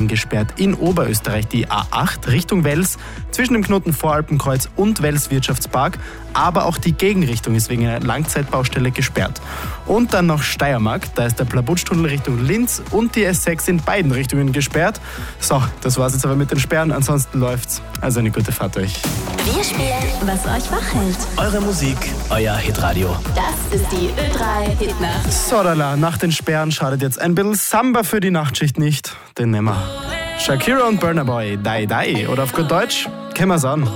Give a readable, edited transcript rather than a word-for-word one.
deswegen gesperrt. In Oberösterreich die A8 Richtung Wels, zwischen dem Knoten Voralpenkreuz und Wels Wirtschaftspark. Aber auch die Gegenrichtung ist wegen einer Langzeitbaustelle gesperrt. Und dann noch Steiermark, da ist der Plabutschtunnel Richtung Linz und die S6 in beiden Richtungen gesperrt. So, das war's jetzt aber mit den Sperren, ansonsten läuft's. Also eine gute Fahrt euch. Wir spielen, was euch wach hält. Eure Musik, euer Hitradio. Das ist die Ö3 Hitnacht. So, nach den Sperren schadet jetzt ein bisschen Samba für die Nachtschicht nicht. Den nehmen wir. Shakira und Burna Boy, Die Die. Oder auf gut Deutsch, kennen wir's an.